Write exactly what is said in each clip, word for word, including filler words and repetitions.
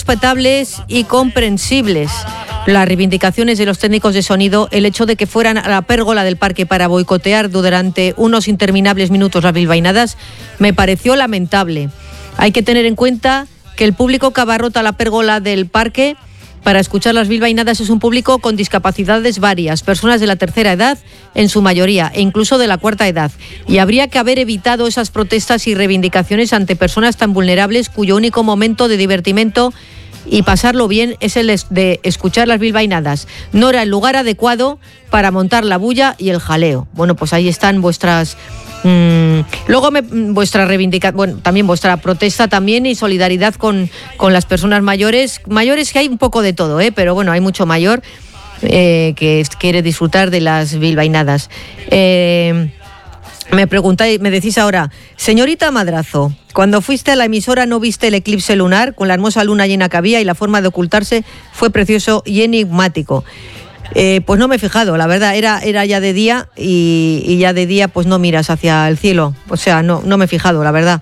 respetables y comprensibles. Las reivindicaciones de los técnicos de sonido, el hecho de que fueran a la pérgola del parque para boicotear durante unos interminables minutos las bilbainadas, me pareció lamentable. Hay que tener en cuenta que el público que abarrota la pérgola del parque para escuchar las bilbainadas es un público con discapacidades varias, personas de la tercera edad en su mayoría e incluso de la cuarta edad. Y habría que haber evitado esas protestas y reivindicaciones ante personas tan vulnerables cuyo único momento de divertimento y pasarlo bien es el de escuchar las bilbainadas. No era el lugar adecuado para montar la bulla y el jaleo. Bueno, pues ahí están vuestras... Mmm, luego me, vuestra reivindicación, bueno, también vuestra protesta también y solidaridad con, con las personas mayores. Mayores que hay un poco de todo, ¿eh? Pero bueno, hay mucho mayor eh, que quiere disfrutar de las bilbainadas. Eh... Me preguntáis, me decís ahora, señorita Madrazo, cuando fuiste a la emisora no viste el eclipse lunar con la hermosa luna llena que había y la forma de ocultarse fue precioso y enigmático. Eh, pues no me he fijado, la verdad, era, era ya de día y, y ya de día pues no miras hacia el cielo, o sea, no, no me he fijado, la verdad.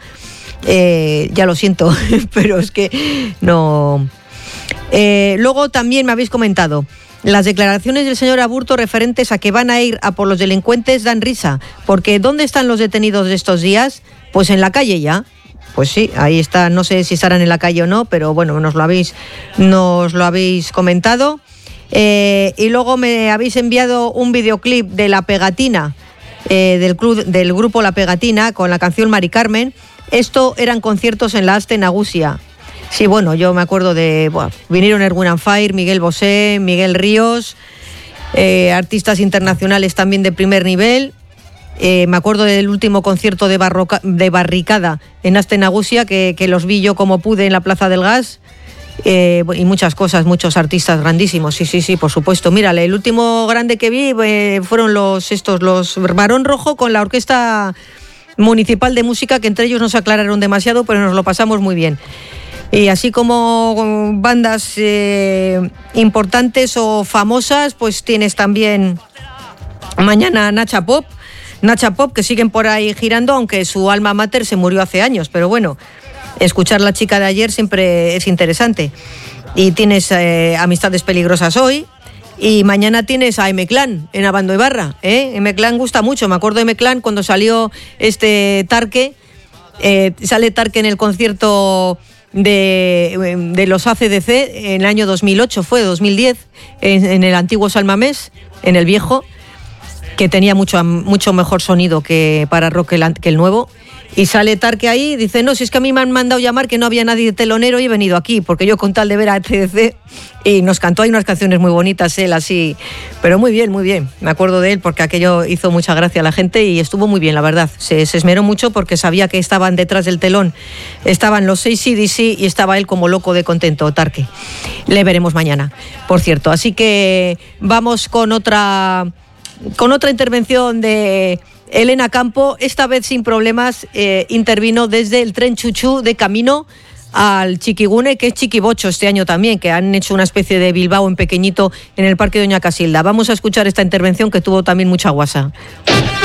Eh, ya lo siento, pero es que no... Eh, luego también me habéis comentado, las declaraciones del señor Aburto referentes a que van a ir a por los delincuentes dan risa, porque ¿dónde están los detenidos de estos días? Pues en la calle ya. Pues sí, ahí está, no sé si estarán en la calle o no, pero bueno, nos lo habéis, nos lo habéis comentado. Eh, y luego me habéis enviado un videoclip de La Pegatina, eh, del, club, del grupo La Pegatina, con la canción Mari Carmen. Esto eran conciertos en la Aste Nagusia. Sí, bueno, yo me acuerdo de... Bueno, vinieron Erwin and Fire, Miguel Bosé, Miguel Ríos, eh, artistas internacionales también de primer nivel. Eh, me acuerdo del último concierto de, barroca, de Barricada en Aste Nagusia, que, que los vi yo como pude en la Plaza del Gas. Eh, y muchas cosas, muchos artistas grandísimos, sí, sí, sí, por supuesto. Mírale, el último grande que vi eh, fueron los estos, los Barón Rojo con la Orquesta Municipal de Música, que entre ellos no se aclararon demasiado, pero nos lo pasamos muy bien. Y así como bandas eh, importantes o famosas, pues tienes también mañana Nacha Pop, Nacha Pop, que siguen por ahí girando, aunque su alma mater se murió hace años, pero bueno, escuchar La Chica de Ayer siempre es interesante. Y tienes eh, Amistades Peligrosas hoy, y mañana tienes a M-Clan en Abando Ibarra, ¿eh? M-Clan gusta mucho, me acuerdo de M-Clan cuando salió este Tarque, eh, sale Tarque en el concierto de, de los A C D C en el año dos mil ocho, fue dos mil diez, en, en el antiguo Salmamés, en el viejo, que tenía mucho, mucho mejor sonido que para rock que el, que el nuevo. Y sale Tarque ahí y dice, no, si es que a mí me han mandado llamar que no había nadie de telonero y he venido aquí, porque yo con tal de ver a A C D C, y nos cantó ahí unas canciones muy bonitas, él así, pero muy bien, muy bien. Me acuerdo de él porque aquello hizo mucha gracia a la gente y estuvo muy bien, la verdad. Se, se esmeró mucho porque sabía que estaban detrás del telón, estaban los seis C D C y estaba él como loco de contento, Tarque. Le veremos mañana, por cierto. Así que vamos con otra, con otra intervención de Elena Campo, esta vez sin problemas, eh, intervino desde el tren Chuchú de camino al Chiquigune, que es Chiquibocho este año también, que han hecho una especie de Bilbao en pequeñito en el Parque Doña Casilda. Vamos a escuchar esta intervención que tuvo también mucha guasa.